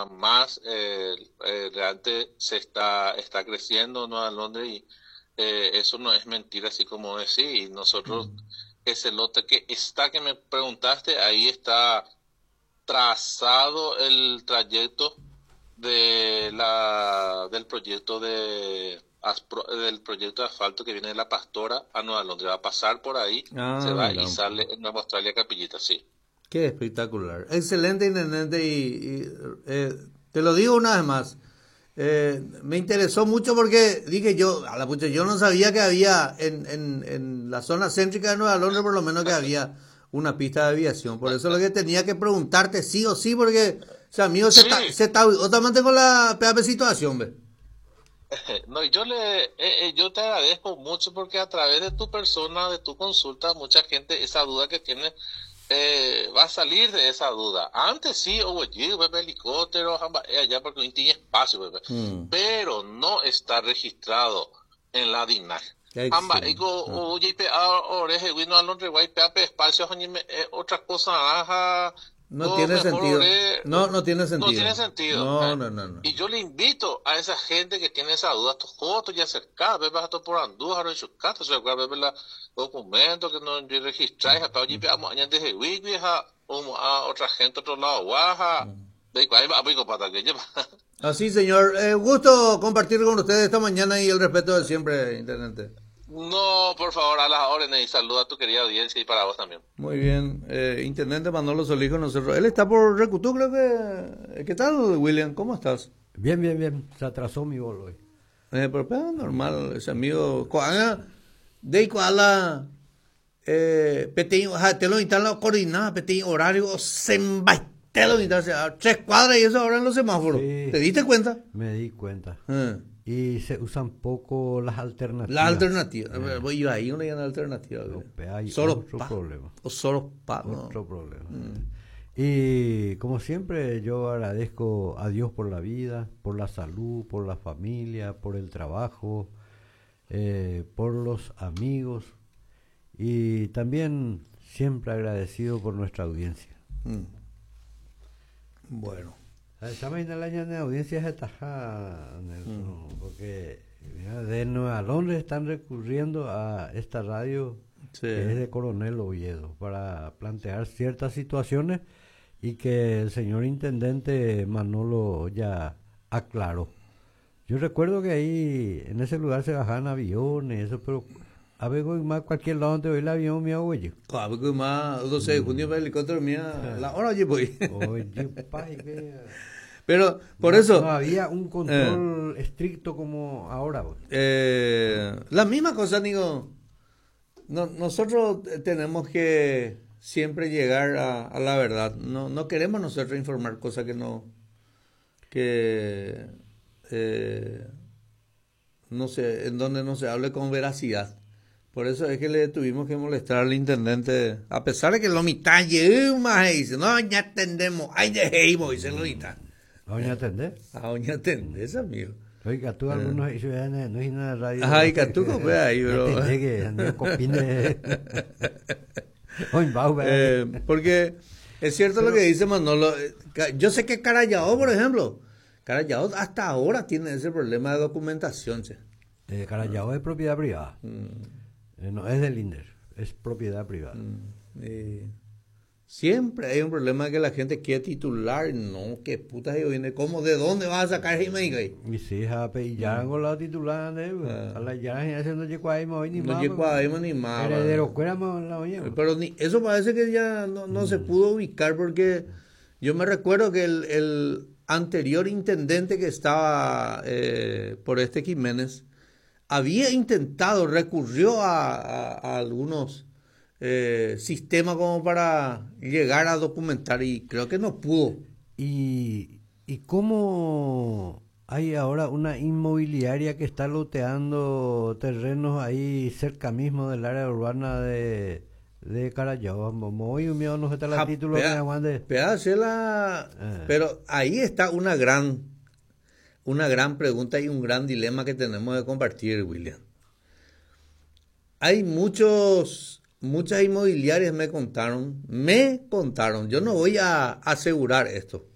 más, realmente está creciendo Nueva Londres y eso no es mentira, así como decís. Y nosotros, Mm. ese lote que me preguntaste, ahí está trazado el trayecto del proyecto de asfalto que viene de La Pastora a Nueva Londres. Va a pasar por ahí, se Ah, va mira y un poco. sale en Nueva Australia Capillita, sí. Qué espectacular. Excelente intendente te lo digo una vez más. Me interesó mucho porque dije yo, a la pucha, yo no sabía que había en la zona céntrica de Nueva Londres por lo menos que había una pista de aviación. Por eso lo que tenía que preguntarte sí o sí porque, o sea, amigo, Sí, otra más tengo la peor situación, ve. no, yo te agradezco mucho porque a través de tu persona, de tu consulta, mucha gente, esa duda que tiene, va a salir de esa duda. Antes sí, oye, bebé, helicóptero, allá porque no tiene espacio, bebé, Mm, pero no está registrado en la DINAC. Amba, excelente. ego, Ah. oye, oreje, vino al Londres, guay, peape, espacio, otra cosa, ajá, No o tiene mejor, sentido. No, no tiene no sentido. tiene sentido. No, no, no, no. Y yo le invito a esa gente que tiene esa duda, tu foto ya acercada, ve vas a por Andújar, o Chucata, se acuerda, ve la documento que no registráis, para allí veamos añadir de Wigwi, a otra gente, otro lado, guaja, de cuál va a pico para que lleva. Así, señor. Gusto compartir con ustedes esta mañana y el respeto de siempre, intendente. No, por favor, a las órdenes y saluda a tu querida audiencia y para vos también. Muy bien. Intendente Manolo Solijo, nosotros. Él está por Recutú, creo que. ¿Qué tal, William? ¿Cómo estás? Bien, bien, bien. Se atrasó mi bolo hoy. Pero normal, ese amigo. Coanga, de Iguala. Peteño, te lo instalan coordenadas, peteño, horario, te lo instalan, 3 cuadras y eso ahora en los semáforos. Sí, ¿Te diste cuenta? me di cuenta. Eh, Y se usan poco las La alternativas. alternativa. Voy ahí una alternativa. Hay Solo otro pa. problema. O solo pa. No. Otro problema. Y como siempre, yo agradezco a Dios por la vida, por la salud, por la familia, por el trabajo, por los amigos y también siempre agradecido por nuestra audiencia. Mm, Bueno. Estamos en el año de audiencias de Tajá, Nelson, porque mira, de Nueva Londres están recurriendo a esta radio Sí. que es de Coronel Oviedo para plantear ciertas situaciones y que el señor intendente Manolo ya aclaró. Yo recuerdo que ahí en ese lugar se bajaban aviones, eso, pero a ver, más cualquier lado donde ve el avión, mi abuelo. Claro, porque más 12 de junio para el helicóptero mía, la hora oye voy. Oye, pai, que Pero por no eso, había un eh, control estricto como ahora, pues. la misma cosa, digo, nosotros tenemos que siempre llegar a la verdad. No queremos nosotros informar cosas que no sé, en donde no se hable con veracidad. Por eso es que le tuvimos que molestar al intendente, a pesar de que lo mitad más dice, no, ya atendemos, ay, dejemos, dice lo mitad. ¿Doña atender? A doña atendés, amigo. Oiga, tú algunos no hay nada de radio. Ay, Catuco, ve ahí, bro. Atendé que andé copine. Oye, va, Porque es cierto lo que dice Manolo. Yo sé que Carayao, por ejemplo, Carayao hasta ahora tiene ese problema de documentación, che. Carayao es propiedad privada. No es del INDER, es propiedad privada. Eh, Siempre hay un problema de que la gente quiere titular. No, qué puta yo viene. ¿Cómo? ¿De dónde vas a sacar ese médico ahí? Y si es a ya con la titular, a la ya no llegó ahí, ni No más. llegó a ni más. Heredero, cuéramos la oña. Pero eso parece que ya no se pudo ubicar porque yo me recuerdo que el anterior intendente que estaba por este Jiménez había intentado, recurrió a algunos sistemas como para llegar a documentar y creo que no pudo. Y cómo hay ahora una inmobiliaria que está loteando terrenos ahí cerca mismo del área urbana de Carayao. Muy humillado no está el título que aguante. Pero ahí está una gran pregunta y un gran dilema que tenemos de compartir, William. Hay muchas inmobiliarias me contaron, yo no voy a asegurar esto,